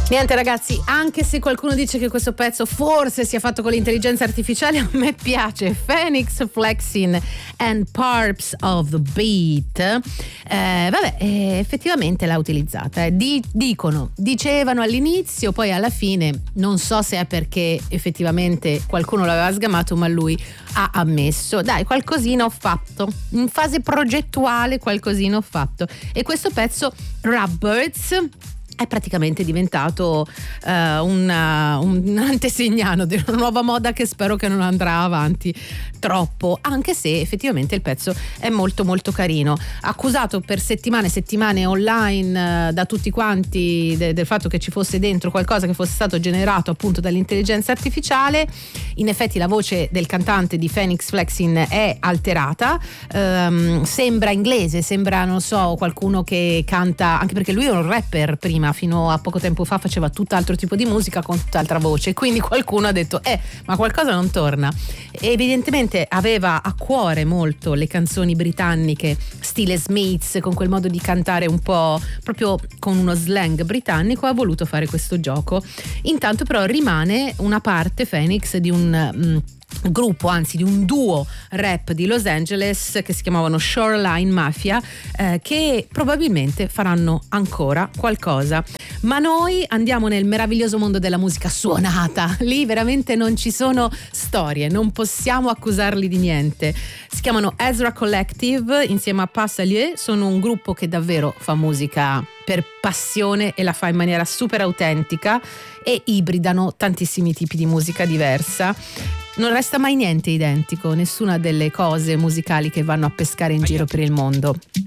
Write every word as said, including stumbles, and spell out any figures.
Niente ragazzi, anche se qualcuno dice che questo pezzo forse sia fatto con l'intelligenza artificiale, a me piace. Phoenix Flexing and Parps of the Beat. Eh, vabbè, eh, effettivamente l'ha utilizzata. Eh. Di, dicono, dicevano all'inizio, poi alla fine, non so se è perché effettivamente qualcuno l'aveva sgamato, ma lui ha ammesso. Dai, qualcosina ho fatto. In fase progettuale qualcosina ho fatto. E questo pezzo, Rubbers, è praticamente diventato uh, una, un antesignano di una nuova moda che spero che non andrà avanti troppo, anche se effettivamente il pezzo è molto molto carino. Accusato per settimane e settimane online uh, da tutti quanti de- del fatto che ci fosse dentro qualcosa che fosse stato generato appunto dall'intelligenza artificiale. In effetti la voce del cantante di Phoenix Flexing è alterata, um, sembra inglese, sembra non so qualcuno che canta, anche perché lui è un rapper prima, fino a poco tempo fa faceva tutt'altro tipo di musica con tutt'altra voce, quindi qualcuno ha detto eh ma qualcosa non torna. E evidentemente aveva a cuore molto le canzoni britanniche stile Smiths, con quel modo di cantare un po' proprio con uno slang britannico, ha voluto fare questo gioco. Intanto però rimane una parte Phoenix di un mh, gruppo, anzi di un duo rap di Los Angeles che si chiamavano Shoreline Mafia, eh, che probabilmente faranno ancora qualcosa. Ma noi andiamo nel meraviglioso mondo della musica suonata. Lì veramente non ci sono storie, non possiamo accusarli di niente. Si chiamano Ezra Collective insieme a Passalieu, sono un gruppo che davvero fa musica per passione e la fa in maniera super autentica e ibridano tantissimi tipi di musica diversa. Non resta mai niente identico, nessuna delle cose musicali che vanno a pescare in giro per il mondo.